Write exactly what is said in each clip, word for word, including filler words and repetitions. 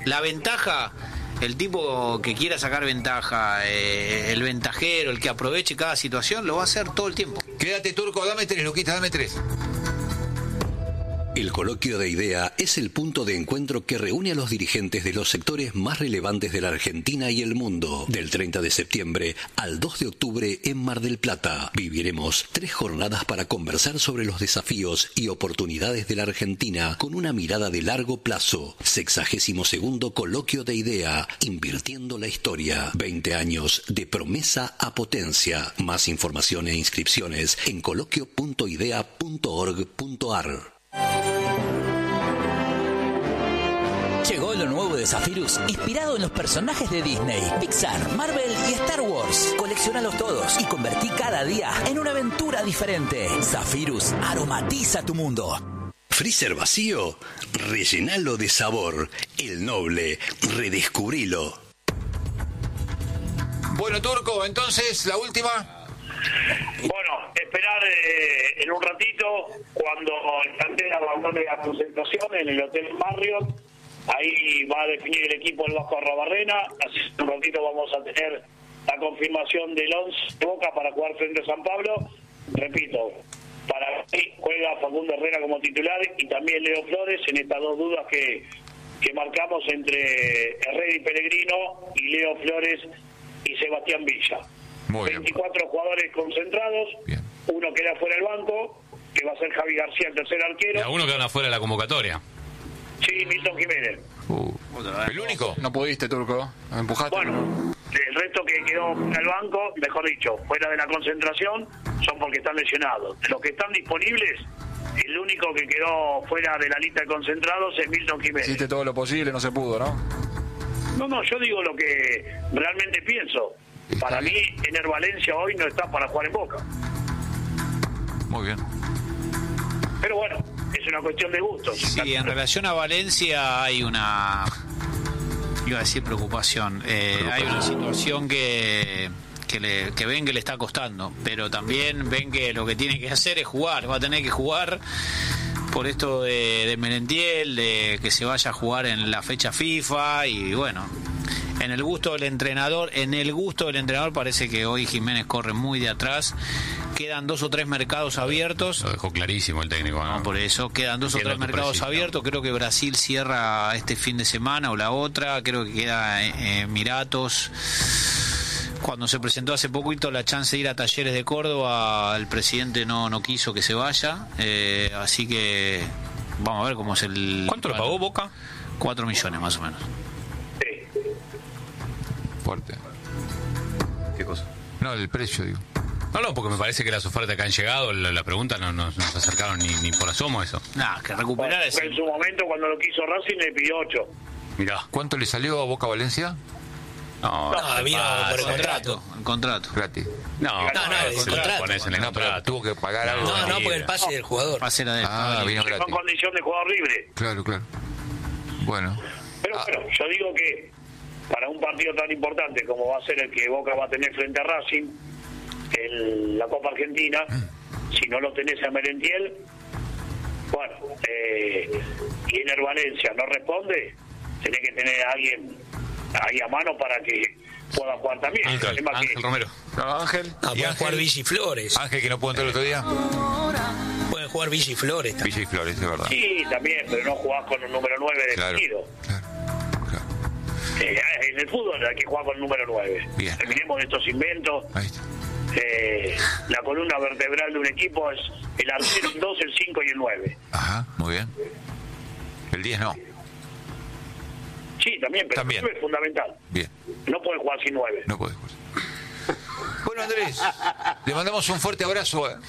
La ventaja, el tipo que quiera sacar ventaja, eh, el ventajero, el que aproveche cada situación, lo va a hacer todo el tiempo. Quédate, Turco, dame tres, Luquita, dame tres. El Coloquio de Idea es el punto de encuentro que reúne a los dirigentes de los sectores más relevantes de la Argentina y el mundo. Del treinta de septiembre al dos de octubre en Mar del Plata. Viviremos tres jornadas para conversar sobre los desafíos y oportunidades de la Argentina con una mirada de largo plazo. Sexagésimo segundo Coloquio de Idea, invirtiendo la historia. veinte años de promesa a potencia. Más información e inscripciones en coloquio punto idea punto org punto ar. Llegó lo nuevo de Zephyrus, inspirado en los personajes de Disney, Pixar, Marvel y Star Wars. Colecciónalos todos y convertí cada día en una aventura diferente. Zephyrus aromatiza tu mundo. Freezer vacío, rellenalo de sabor. El Noble, redescubrilo. Bueno, Turco, entonces, la última. Bueno, esperar eh, en un ratito cuando el plantel abandone la concentración en el Hotel Marriott. Ahí va a definir el equipo el Vasco Arrabarrena. Así en un ratito vamos a tener la confirmación del once de Boca para jugar frente a San Pablo. Repito, para mí juega Facundo Herrera como titular y también Leo Flores en estas dos dudas que, que marcamos entre Herrera y Pellegrino y Leo Flores y Sebastián Villa. Muy veinticuatro bien. Jugadores concentrados, bien. Uno queda fuera del banco, que va a ser Javi García, el tercer arquero. Y a uno queda fuera de la convocatoria. Sí, Milton Jiménez. Uh, ¿El único? No pudiste, Turco. Me empujaste. Bueno, el resto que quedó en el banco, mejor dicho, fuera de la concentración, son porque están lesionados. De los que están disponibles, el único que quedó fuera de la lista de concentrados es Milton Jiménez. Hiciste todo lo posible, no se pudo, ¿no? No, no, yo digo lo que realmente pienso. Para mí, Ener Valencia hoy no está para jugar en Boca. Muy bien. Pero bueno, es una cuestión de gustos. Sí, en relación a Valencia hay una, iba a decir preocupación, eh, hay una situación que que, le, que ven que le está costando, pero también ven que lo que tiene que hacer es jugar, va a tener que jugar por esto de, de Merentiel, de que se vaya a jugar en la fecha FIFA y bueno, en el gusto del entrenador, en el gusto del entrenador parece que hoy Jiménez corre muy de atrás. Quedan dos o tres mercados abiertos. Lo dejó clarísimo el técnico, ¿no? No, por eso quedan dos o tres mercados preciso. abiertos. Creo que Brasil cierra este fin de semana o la otra. Creo que queda eh, Emiratos. Cuando se presentó hace poquito la chance de ir a Talleres de Córdoba, el presidente no no quiso que se vaya. Eh, así que vamos a ver cómo es el... ¿Cuánto lo pagó Boca? Cuatro millones más o menos. Sí. Fuerte. ¿Qué cosa? No, el precio, digo. No, no, porque me parece que las ofertas que han llegado, la, la pregunta no, no, no se acercaron ni, ni por asomo eso. Nada, que recuperar Bueno, ese... en su momento, cuando lo quiso Racing, le pidió ocho. Mirá. ¿Cuánto le salió a Boca Valencia? No, No, había pasa. por el contrato. El contrato. Gratis. No, No, no, el se lo contrato. pones en el No, pero contrato. tuvo que pagar algo. No, no, porque el pase del jugador. Pase la de él. Ah, vino Con gratis. condición de jugador libre. Claro, claro. Bueno. Pero Ah. bueno, yo digo que para un partido tan importante como va a ser el que Boca va a tener frente a Racing, en la Copa Argentina, si no lo tenés a Merentiel, bueno, eh, y Ener Valencia no responde, tenés que tener a alguien ahí a mano para que pueda jugar también. El Ángel, problema que- Ángel Romero. No, Ángel. Ah, ¿Y pueden Ángel? jugar Villa y Flores. Ángel, que no pudo entrar el otro día. Pueden jugar Villa y Flores también. Villa y Flores, es verdad. Sí, también, pero no jugás con un número nueve Claro, definido. claro, claro. Eh, en el fútbol hay que jugar con el número nueve. Bien. Terminemos de estos inventos. Ahí está. Eh, la columna vertebral de un equipo es el arquero, el dos, el cinco y el nueve. Ajá, muy bien. El diez no. Sí, también, pero También. el nueve es fundamental. Bien, No puede jugar sin nueve. no puedes jugar. Bueno, Andrés, le mandamos un fuerte abrazo. eh.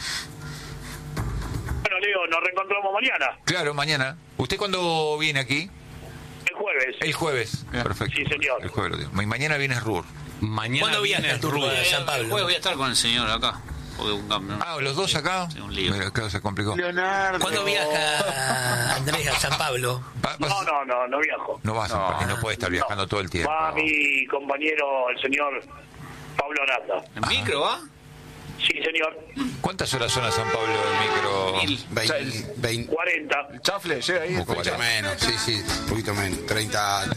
Bueno, Leo, nos reencontramos mañana, Claro, mañana. ¿Usted cuándo viene aquí? el jueves. El jueves. Perfecto. Sí, señor. El jueves lo digo. Ma- Mañana viene Rur. Mañana ¿Cuándo viaja viene el turco Rubén. de San Pablo? Después voy a estar con el señor acá. Porque un cambio. Ah, ¿los dos acá? Sí, un lío. Mira, claro, se complicó. Leonardo. ¿Cuándo viaja Andrés a San Pablo? Va- va- No, no, no, no viajo. No vas a no, no puede estar viajando todo el tiempo. Va mi compañero, el señor Pablo Aranda. ¿En micro va? Sí, señor. ¿Cuántas horas son a San Pablo de micro? Mil. veinte, veinte, cuarenta. Chafle, llega ahí. Como mucho cuarenta. menos, sí, sí, un poquito menos, treinta.